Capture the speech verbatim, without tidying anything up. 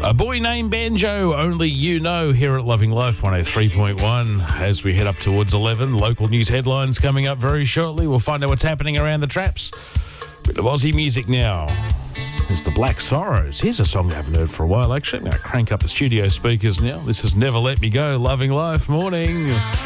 A boy named Banjo, only you know, here at Loving Life one oh three point one. As we head up towards eleven, local news headlines coming up very shortly. We'll find out what's happening around the traps. Bit of Aussie music now. It's the Black Sorrows. Here's a song I haven't heard for a while, actually. I'm going to crank up the studio speakers now. This is Never Let Me Go, Loving Life. Morning.